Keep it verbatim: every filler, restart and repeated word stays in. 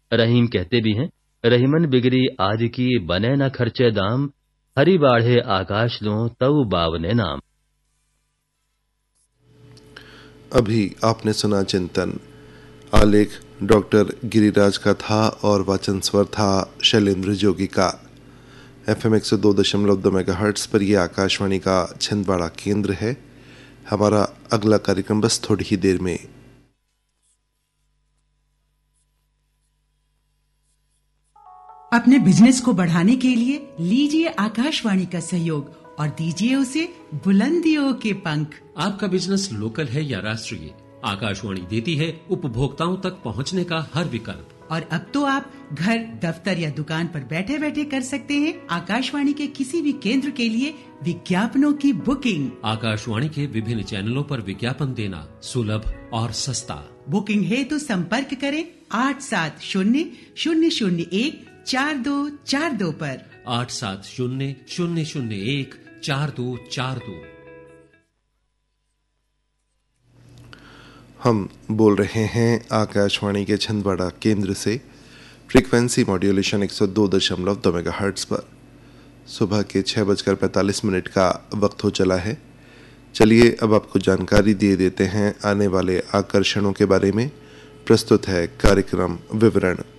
रहीम कहते भी हैं, रहीमन बिगड़ी आज की बने न खर्चे दाम, हरी बाढ़े आकाश लो तऊ बावने नाम। अभी आपने सुना चिंतन। आलेख डॉक्टर गिरिराज का था और वाचन स्वर था शैलेंद्र जोगी का। एफ एम एक सौ दो दशमलव दो मेगा हर्ट्स पर यह आकाशवाणी का छिंदवाड़ा केंद्र है। हमारा अगला कार्यक्रम बस थोड़ी ही देर में। अपने बिजनेस को बढ़ाने के लिए लीजिए आकाशवाणी का सहयोग और दीजिए उसे बुलंदियों के पंख। आपका बिजनेस लोकल है या राष्ट्रीय, आकाशवाणी देती है उपभोक्ताओं तक पहुंचने का हर विकल्प। और अब तो आप घर, दफ्तर या दुकान पर बैठे बैठे कर सकते हैं आकाशवाणी के किसी भी केंद्र के लिए विज्ञापनों की बुकिंग। आकाशवाणी के विभिन्न चैनलों पर विज्ञापन देना सुलभ और सस्ता। बुकिंग है तो संपर्क करें आठ सात शून्य शून्य शून्य एक चार दो चार दो पर। आठ सात शून्य शून्य शून्य एक चार दो चार दो। हम बोल रहे हैं आकाशवाणी के छिंदवाड़ा केंद्र से। फ्रीक्वेंसी मॉड्यूलेशन एक सौ दो दशमलव दो मेगा हर्ट्स पर। सुबह के छः बजकर पैंतालीस मिनट का वक्त हो चला है। चलिए अब आपको जानकारी दे देते हैं आने वाले आकर्षणों के बारे में। प्रस्तुत है कार्यक्रम विवरण।